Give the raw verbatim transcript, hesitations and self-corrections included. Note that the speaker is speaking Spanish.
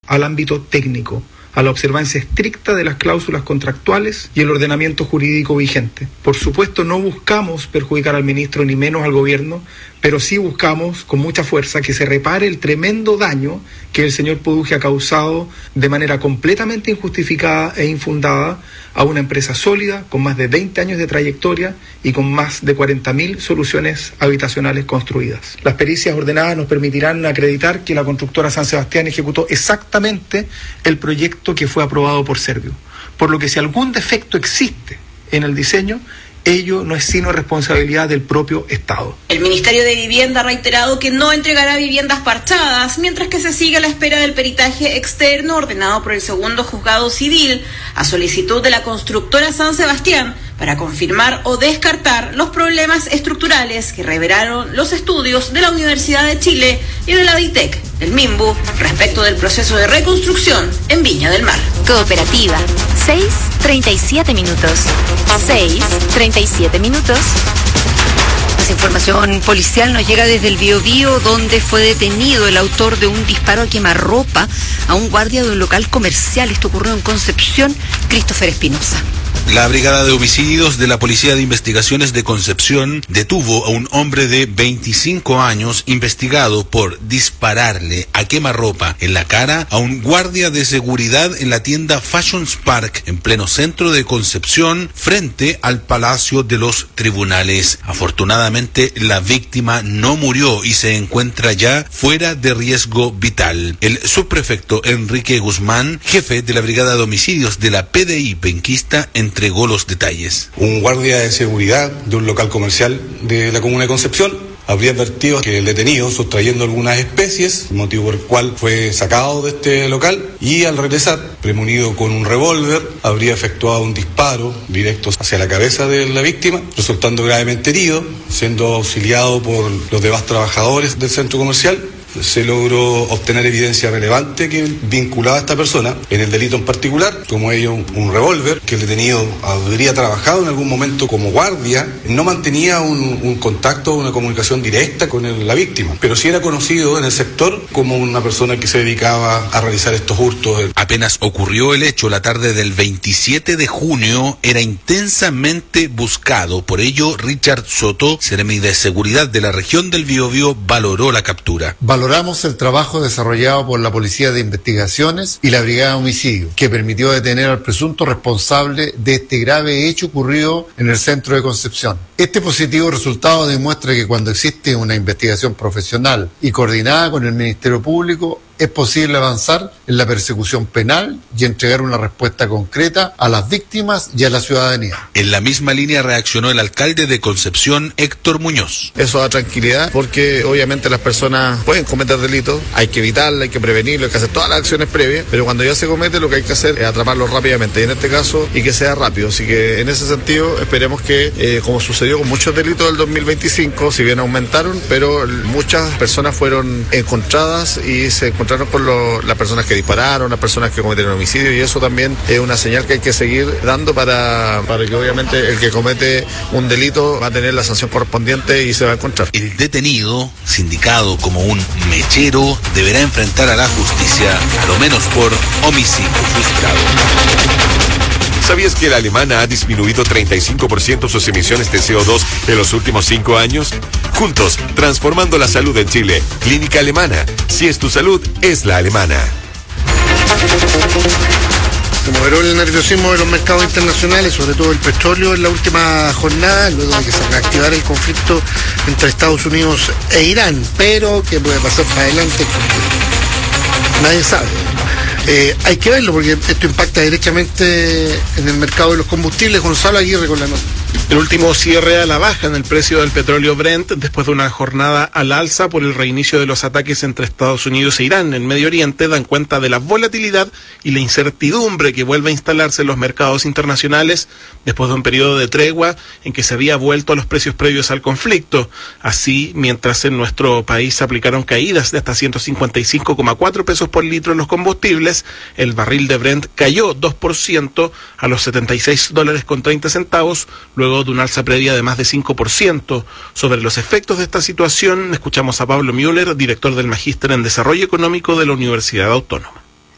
al ámbito técnico, a la observancia estricta de las cláusulas contractuales y el ordenamiento jurídico vigente. Por supuesto, no buscamos perjudicar al ministro ni menos al gobierno, pero sí buscamos con mucha fuerza que se repare el tremendo daño que el señor Poduje ha causado de manera completamente injustificada e infundada a una empresa sólida, con más de veinte años de trayectoria y con más de cuarenta mil soluciones habitacionales construidas. Las pericias ordenadas nos permitirán acreditar que la constructora San Sebastián ejecutó exactamente el proyecto que fue aprobado por Servio, por lo que si algún defecto existe en el diseño, ello no es sino responsabilidad del propio Estado. El Ministerio de Vivienda ha reiterado que no entregará viviendas parchadas, mientras que se sigue a la espera del peritaje externo ordenado por el segundo juzgado civil a solicitud de la constructora San Sebastián para confirmar o descartar los problemas estructurales que revelaron los estudios de la Universidad de Chile y de la DITEC, el MIMBU, respecto del proceso de reconstrucción en Viña del Mar. Cooperativa, seis treinta y siete minutos. seis treinta y siete minutos. Más información policial nos llega desde el Biobío, donde fue detenido el autor de un disparo a quemarropa a un guardia de un local comercial. Esto ocurrió en Concepción. Christopher Espinosa. La Brigada de Homicidios de la Policía de Investigaciones de Concepción detuvo a un hombre de veinticinco años investigado por dispararle a quemarropa en la cara a un guardia de seguridad en la tienda Fashions Park en pleno centro de Concepción, frente al Palacio de los Tribunales. Afortunadamente, la víctima no murió y se encuentra ya fuera de riesgo vital. El subprefecto Enrique Guzmán, jefe de la Brigada de Homicidios de la P D I penquista, entregó los detalles. Un guardia de seguridad de un local comercial de la comuna de Concepción habría advertido que el detenido, sustrayendo algunas especies, motivo por el cual fue sacado de este local, y al regresar, premunido con un revólver, habría efectuado un disparo directo hacia la cabeza de la víctima, resultando gravemente herido, siendo auxiliado por los demás trabajadores del centro comercial. Se logró obtener evidencia relevante que vinculaba a esta persona en el delito en particular, como ello un, un revólver, que el detenido habría trabajado en algún momento como guardia, no mantenía un, un contacto, una comunicación directa con el, la víctima, pero sí era conocido en el sector como una persona que se dedicaba a realizar estos hurtos. Apenas ocurrió el hecho la tarde del veintisiete de junio, era intensamente buscado. Por ello, Richard Soto, seremi de seguridad de la región del Biobío, valoró la captura. Valoramos el trabajo desarrollado por la Policía de Investigaciones y la Brigada de Homicidio, que permitió detener al presunto responsable de este grave hecho ocurrido en el centro de Concepción. Este positivo resultado demuestra que cuando existe una investigación profesional y coordinada con el Ministerio Público, es posible avanzar en la persecución penal y entregar una respuesta concreta a las víctimas y a la ciudadanía. En la misma línea reaccionó el alcalde de Concepción, Héctor Muñoz. Eso da tranquilidad, porque obviamente las personas pueden cometer delitos, hay que evitarlo, hay que prevenirlo, hay que hacer todas las acciones previas, pero cuando ya se comete, lo que hay que hacer es atraparlo rápidamente, y en este caso, y que sea rápido. Así que en ese sentido, esperemos que, eh, como sucedió con muchos delitos del dos mil veinticinco, si bien aumentaron, pero muchas personas fueron encontradas y se encontraron con lo, las personas que dispararon, las personas que cometieron homicidio, y eso también es una señal que hay que seguir dando para, para que obviamente el que comete un delito va a tener la sanción correspondiente y se va a encontrar. El detenido, sindicado como un mechero, deberá enfrentar a la justicia, a lo menos por homicidio frustrado. ¿Sabías que la alemana ha disminuido treinta y cinco por ciento sus emisiones de C O dos en los últimos cinco años? Juntos, transformando la salud en Chile. Clínica Alemana. Si es tu salud, es la alemana. Se moderó el nerviosismo de los mercados internacionales, sobre todo el petróleo, en la última jornada, luego de que se reactivara el conflicto entre Estados Unidos e Irán. Pero, ¿qué puede pasar para adelante? Nadie sabe. Eh, hay que verlo porque esto impacta directamente en el mercado de los combustibles. Gonzalo Aguirre con la nota. El último cierre a la baja en el precio del petróleo Brent después de una jornada al alza por el reinicio de los ataques entre Estados Unidos e Irán en Medio Oriente dan cuenta de la volatilidad y la incertidumbre que vuelve a instalarse en los mercados internacionales después de un periodo de tregua en que se había vuelto a los precios previos al conflicto. Así, mientras en nuestro país se aplicaron caídas de hasta ciento cincuenta y cinco coma cuatro pesos por litro en los combustibles, el barril de Brent cayó dos por ciento a los setenta y seis dólares con treinta centavos, luego de una alza previa de más de cinco por ciento. Sobre los efectos de esta situación, escuchamos a Pablo Müller, director del Magíster en Desarrollo Económico de la Universidad Autónoma.